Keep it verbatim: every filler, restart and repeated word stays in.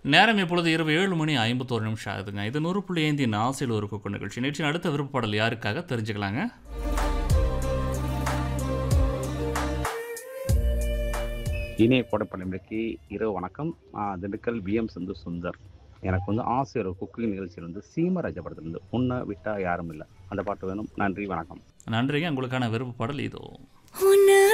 நேரம் இப்பொழுது இரவு ஏழு மணி ஐம்பத்தோரு நிமிஷம் ஆகுதுங்க. இது நூறு புள்ளி ஐந்தின் ஆசையில் ஒரு குக்கு நிகழ்ச்சி. நிகழ்ச்சியின் அடுத்த விருப்பப்பாடல் யாருக்காக தெரிஞ்சுக்கலாங்க. இணைய கோடைப்படமைக்கு இரவு வணக்கம். ஆஹ் திண்டுக்கல் பிஎம் சிந்து சுந்தர். எனக்கு வந்து ஆசை ஒரு குக்கிங் நிகழ்ச்சியில் வந்து சீமராஜ படத்துலேருந்து உன்னை விட்டா யாரும் இல்லை அந்த பாட்டு வேணும். நன்றி, வணக்கம். நன்றிங்க. உங்களுக்கான விருப்பப்பாடல் இதோ.